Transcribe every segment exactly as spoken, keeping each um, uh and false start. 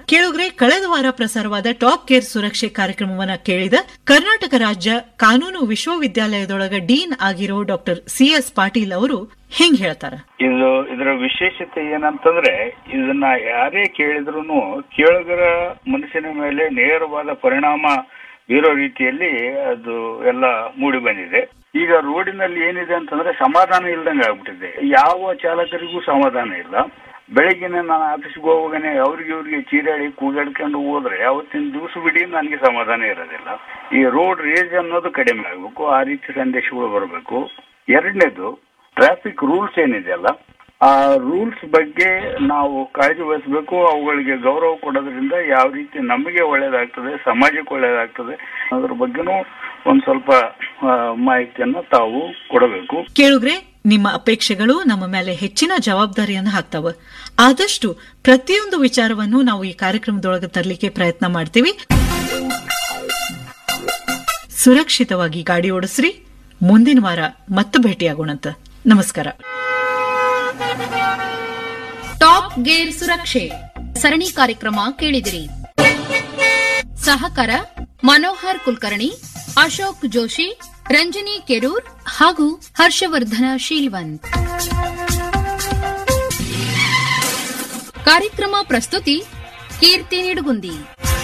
ಕೇಳುಗ್ರೆ, ಕಳೆದ ವಾರ ಪ್ರಸಾರವಾದ ಟಾಪ್ ಗೇರ್ ಸುರಕ್ಷೆ ಕಾರ್ಯಕ್ರಮವನ್ನ ಕೇಳಿದ ಕರ್ನಾಟಕ ರಾಜ್ಯ ಕಾನೂನು ವಿಶ್ವವಿದ್ಯಾಲಯದೊಳಗ ಡೀನ್ ಆಗಿರೋ ಡಾಕ್ಟರ್ ಸಿ ಎಸ್ ಪಾಟೀಲ್ ಅವರು ಹೆಂಗ್ ಹೇಳ್ತಾರ? ಇದು ಇದರ ವಿಶೇಷತೆ ಏನಂತಂದ್ರೆ, ಇದನ್ನ ಯಾರೇ ಕೇಳಿದ್ರು ಕೇಳುಗರ ಮನಸ್ಸಿನ ಮೇಲೆ ನೇರವಾದ ಪರಿಣಾಮ ಬೀರೋ ರೀತಿಯಲ್ಲಿ ಅದು ಎಲ್ಲ ಮೂಡಿ ಬಂದಿದೆ. ಈಗ ರೋಡಿನಲ್ಲಿ ಏನಿದೆ ಅಂತಂದ್ರೆ ಸಮಾಧಾನ ಇಲ್ದಂಗೆ ಆಗ್ಬಿಟ್ಟಿದೆ. ಯಾವ ಚಾಲಕರಿಗೂ ಸಮಾಧಾನ ಇಲ್ಲ. ಬೆಳಿಗ್ಗೆನೆ ನಾನು ಆಫೀಸ್ಗೆ ಹೋಗಾನೆ ಅವ್ರಿಗೆ ಇವ್ರಿಗೆ ಚೀರಾಡಿ ಕೂಗಾಡ್ಕೊಂಡು ಹೋದ್ರೆ ಅವತ್ತಿನ ದಿವಸ ಬಿಡಿ ನನಗೆ ಸಮಾಧಾನ ಇರೋದಿಲ್ಲ. ಈ ರೋಡ್ ರೇಜ್ ಅನ್ನೋದು ಕಡಿಮೆ ಆಗ್ಬೇಕು, ಆ ರೀತಿ ಸಂದೇಶಗಳು ಬರಬೇಕು. ಎರಡನೇದು, ಟ್ರಾಫಿಕ್ ರೂಲ್ಸ್ ಏನಿದೆಯಲ್ಲ, ಆ ರೂಲ್ಸ್ ಬಗ್ಗೆ ನಾವು ಕಾಳಜಿ ವಹಿಸಬೇಕು. ಅವುಗಳಿಗೆ ಗೌರವ ಕೊಡೋದ್ರಿಂದ ಯಾವ ರೀತಿ ನಮಗೆ ಒಳ್ಳೇದಾಗ್ತದೆ, ಸಮಾಜಕ್ಕೆ ಒಳ್ಳೇದಾಗ್ತದೆ ಅದ್ರ ಬಗ್ಗೆನೂ ಒಂದ್ ಸ್ವಲ್ಪ ಮಾಹಿತಿಯನ್ನ ತಾವು ಕೊಡಬೇಕು. ಕೇಳುಗ್ರೆ, ನಿಮ್ಮ ಅಪೇಕ್ಷೆಗಳು ನಮ್ಮ ಮೇಲೆ ಹೆಚ್ಚಿನ ಜವಾಬ್ದಾರಿಯನ್ನು ಹಾಕ್ತಾವ. ಆದಷ್ಟು ಪ್ರತಿಯೊಂದು ವಿಚಾರವನ್ನು ನಾವು ಈ ಕಾರ್ಯಕ್ರಮದೊಳಗೆ ತರಲಿಕ್ಕೆ ಪ್ರಯತ್ನ ಮಾಡ್ತೀವಿ. ಸುರಕ್ಷಿತವಾಗಿ ಗಾಡಿ ಓಡಿಸ್ರಿ. ಮುಂದಿನ ವಾರ ಮತ್ತೆ ಭೇಟಿಯಾಗೋಣಂತ. ನಮಸ್ಕಾರ. ಟಾಪ್ ಗೇರ್ ಸುರಕ್ಷೆ ಸರಣಿ ಕಾರ್ಯಕ್ರಮ ಕೇಳಿದಿರಿ. ಸಹಕಾರ ಮನೋಹರ್ ಕುಲಕರ್ಣಿ, ಅಶೋಕ್ ಜೋಶಿ, ರಂಜನಿ ಕೆರೂರ್ ಹಾಗೂ ಹರ್ಷವರ್ಧನ ಶೀಲ್ವಂತ್. ಕಾರ್ಯಕ್ರಮ ಪ್ರಸ್ತುತಿ ಕೀರ್ತಿ ನಿಡುಗುಂದಿ.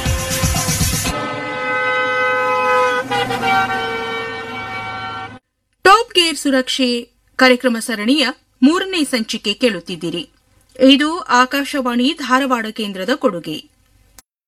ಟಾಪ್ ಗೇರ್ ಸುರಕ್ಷೆ ಕಾರ್ಯಕ್ರಮ ಸರಣಿಯ ಮೂರನೇ ಸಂಚಿಕೆ ಕೇಳುತ್ತಿದ್ದೀರಿ. ಇದು ಆಕಾಶವಾಣಿ ಧಾರವಾಡ ಕೇಂದ್ರದ ಕೊಡುಗೆ.